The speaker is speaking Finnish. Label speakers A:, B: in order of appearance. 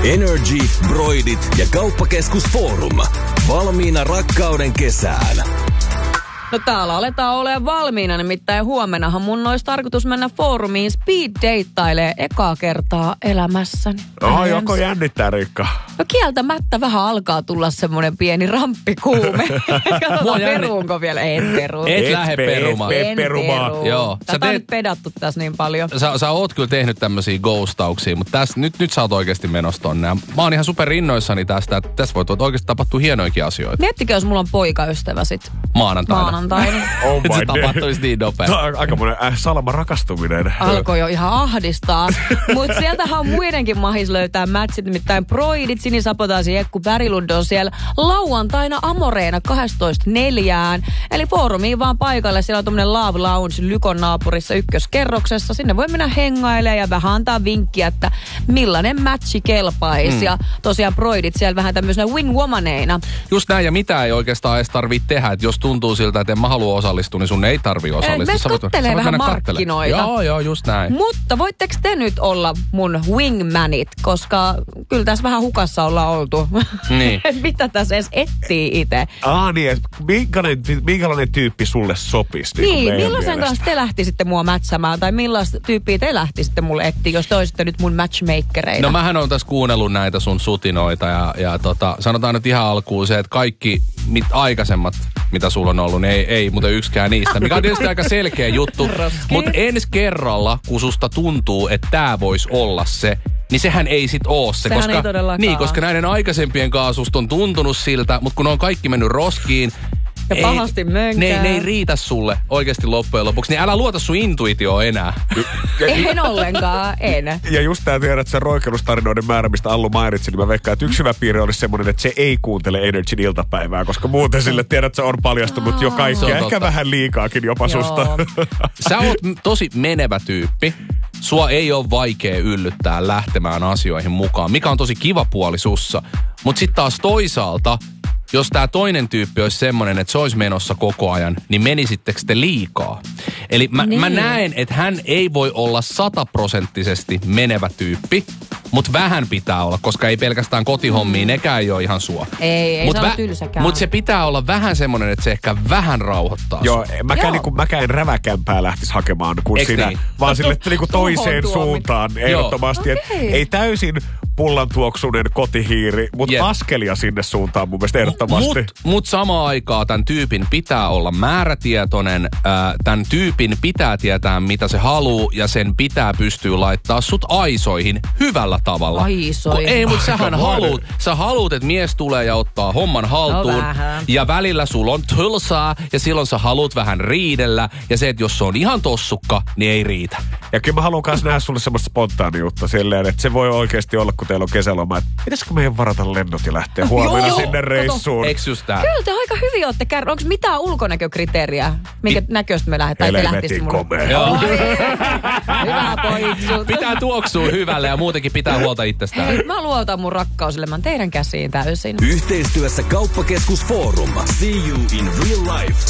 A: Energy, Broidit ja Kauppakeskus Forum. Valmiina rakkauden kesään.
B: No täällä aletaan olemaan valmiina, nimittäin huomennahan mun olisi tarkoitus mennä foorumiin speed-deittailee ekaa kertaa elämässäni.
C: Joko jännittää, Riikka?
B: No kieltämättä vähän alkaa tulla semmoinen pieni ramppikuume. Katsotaan peruunko vielä. En peru.
D: Et lähde perumaan.
B: En peru.
D: Joo.
B: Tätä on nyt pedattu tässä niin paljon.
D: Sä oot kyllä tehnyt tämmöisiä ghostauksia, mutta nyt sä oot oikeasti menossa tonne. Mä oon ihan super innoissani tästä, että tässä voi oikeasti tapahtua hienoikin asioita.
B: Miettikö, jos mulla on poikaystävä sit maanantaina.
C: Oh my
D: se tapahtuisi niin nopeasti.
C: Tämä on aika monen salama rakastuminen.
B: Alkoi jo ihan ahdistaa. Mutta sieltähän on muidenkin mahis löytää matchit, nimittäin Broidit, Sini Sapotaasi ja Ekku Berglund on siellä lauantaina Amoreena 12.4. Eli foorumiin vaan paikalle. Siellä on tommonen Love Lounge Lykon naapurissa ykköskerroksessa. Sinne voi mennä hengailemaan ja vähän antaa vinkkiä, että millainen matchi kelpaisi. Ja tosiaan Broidit siellä vähän tämmöisenä wingwomaneina.
D: Just näin, ja mitä ei oikeastaan edes tarvitse tehdä. Että jos tuntuu siltä, että en mä halua osallistua, niin sun ei tarvii osallistua.
B: Me kattelee vähän markkinoita.
D: Joo, just näin.
B: Mutta voitteko te nyt olla mun wingmanit, koska kyllä tässä vähän hukassa ollaan oltu.
D: Niin.
B: Mitä tässä edes etsii itse?
C: Niin, että minkälainen tyyppi sulle sopisi?
B: Niin, millaisen kanssa te lähtisitte mua matchamaan, tai millaista tyyppiä te lähtisitte mulle etsiä, jos te olisitte nyt mun matchmakereina?
D: No mähän on tässä kuunnellut näitä sun sutinoita, ja sanotaan nyt ihan alkuun se, että kaikki aikaisemmat, mitä sulla on ollut, niin ei muuten yksikään niistä. Mikä on tietysti aika selkeä juttu. Mutta ensi kerralla, kun susta tuntuu, että tää voisi olla se, niin sehän ei sit oo se.
B: Sehän ei todellakaan.
D: Niin, koska näiden aikaisempien kaasusta on tuntunut siltä, mutta kun ne on kaikki mennyt roskiin,
B: ja pahasti mönkää.
D: Ne ei riitä sulle oikeasti loppujen lopuksi, niin älä luota sun intuitioon enää.
B: En ollenkaan, en.
C: Ja just tää tiedät sen roikellustarinoiden määrä, mistä Allu mainitsi, niin mä veikkaan, että yksi hyvä piirre olisi semmoinen, että se ei kuuntele Energyn iltapäivää, koska muuten sille tiedät, että se on paljastunut jo kaikkea, ehkä vähän liikaakin jopa susta.
D: Sä oot tosi menevä tyyppi. Sua ei ole vaikea yllyttää lähtemään asioihin mukaan, mikä on tosi kiva puoli sussa. Mutta sitten taas toisaalta, jos tää toinen tyyppi olisi semmoinen, että se olisi menossa koko ajan, niin menisittekö te liikaa? Eli mä näen, että hän ei voi olla 100% menevä tyyppi, mutta vähän pitää olla, koska ei pelkästään kotihommiin, nekään ei ole ihan sua.
B: Ei se ole tylsäkään.
D: Mutta se pitää olla vähän semmoinen, että se ehkä vähän rauhoittaa
C: Joo, mäkään en räväkämpää lähtisi hakemaan kuin sinä, niin? Vaan sille niinku toiseen suuntaan ehdottomasti. Okay. Ei täysin pullantuoksunen kotihiiri, mutta askelia sinne suuntaan mun mielestä ehdottomasti.
D: Mut samaan aikaan tämän tyypin pitää olla määrätietoinen, tämän tyypin pitää tietää mitä se haluu ja sen pitää pystyä laittaa sut aisoihin hyvällä tavalla.
B: Aisoihin?
D: Ei, mutta sä haluut, että mies tulee ja ottaa homman haltuun. Ja välillä sulla on tylsää ja silloin sä haluut vähän riidellä ja se, että jos se on ihan tossukka, niin ei riitä.
C: Ja kyllä mä haluan myös nähdä sulle semmoista spontaaniutta silleen, että se voi oikeasti olla, kun teillä on kesäloma, että pitäisikö meidän varata lennot ja lähteä huomenna sinne reissuun?
D: Eiks just tää?
B: Kyllä te aika hyvin ootte kärryä. Onko mitään ulkonäkökriteeriä, minkä näköistä me lähdetään?
C: Helvetin komea.
B: Hyvä poitsut.
D: Pitää tuoksua hyvälle ja muutenkin pitää huolta itsestään.
B: Hei, mä luotan mun rakkauselämän teidän käsiin täysin.
A: Yhteistyössä Kauppakeskus Forum. See you in real life.